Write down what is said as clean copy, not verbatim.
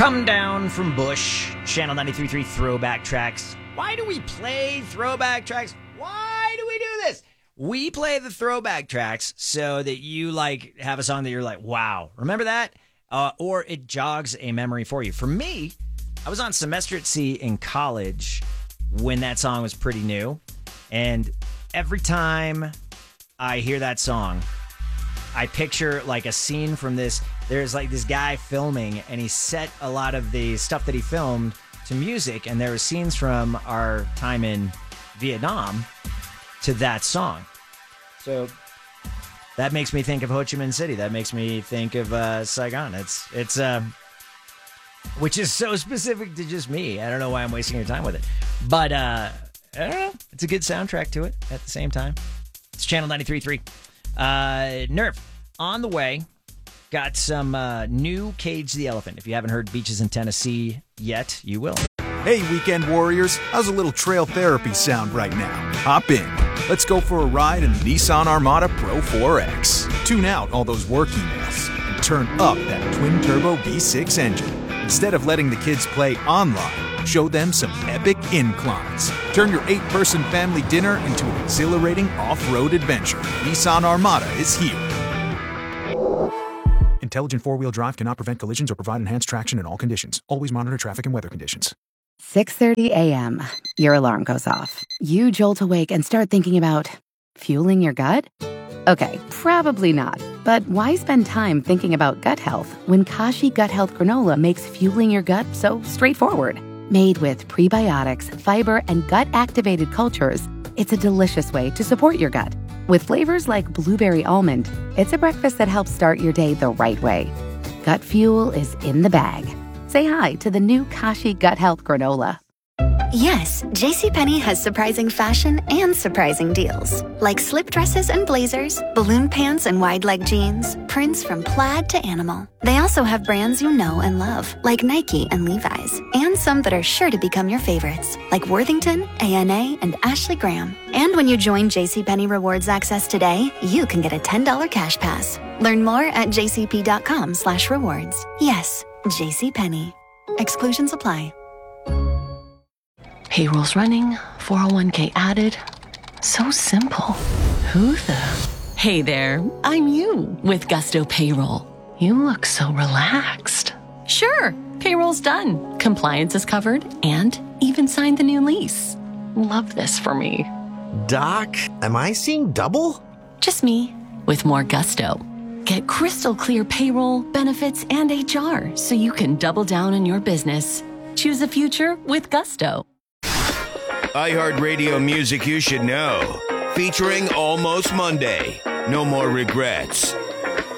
Come Down from Bush, Channel 93.3 Throwback Tracks. Why do we play throwback tracks? Why do we do this? We play the throwback tracks so that you have a song that you're like, wow, remember that? Or it jogs a memory for you. For me, I was on semester at sea in college when that song was pretty new. And every time I hear that song, I picture a scene from this. There's this guy filming, and he set a lot of the stuff that he filmed to music, and there were scenes from our time in Vietnam to that song. So that makes me think of Ho Chi Minh City. That makes me think of Saigon. It's which is so specific to just me. I don't know why I'm wasting your time with it, but I don't know. It's a good soundtrack to it at the same time. It's Channel 93.3. Nerf on the way. Got some new Cage the Elephant. If you haven't heard Beaches in Tennessee yet, you will. Hey, weekend warriors. How's a little trail therapy sound right now? Hop in. Let's go for a ride in the Nissan Armada Pro 4X. Tune out all those work emails and turn up that twin-turbo V6 engine. Instead of letting the kids play online, show them some epic inclines. Turn your 8-person family dinner into an exhilarating off-road adventure. Nissan Armada is here. Intelligent four-wheel drive cannot prevent collisions or provide enhanced traction in all conditions. Always monitor traffic and weather conditions. 6:30 a.m. Your alarm goes off. You jolt awake and start thinking about fueling your gut? Okay, probably not. But why spend time thinking about gut health when Kashi Gut Health Granola makes fueling your gut so straightforward? Made with prebiotics, fiber, and gut-activated cultures, it's a delicious way to support your gut. With flavors like blueberry almond, it's a breakfast that helps start your day the right way. Gut fuel is in the bag. Say hi to the new Kashi Gut Health Granola. Yes, JCPenney has surprising fashion and surprising deals. Like slip dresses and blazers, balloon pants and wide leg jeans, prints from plaid to animal. They also have brands you know and love, like Nike and Levi's, and some that are sure to become your favorites, like Worthington, ANA, and Ashley Graham. And when you join JCPenney Rewards Access today, you can get a $10 cash pass. Learn more at jcp.com/rewards. Yes, JCPenney. Exclusions apply. Payroll's running, 401k added. So simple. Who the? Hey there, I'm you with Gusto Payroll. You look so relaxed. Sure, payroll's done. Compliance is covered and even signed the new lease. Love this for me. Doc, am I seeing double? Just me with more Gusto. Get crystal clear payroll, benefits, and HR so you can double down on your business. Choose a future with Gusto. iHeartRadio music you should know. Featuring Almost Monday. No More Regrets.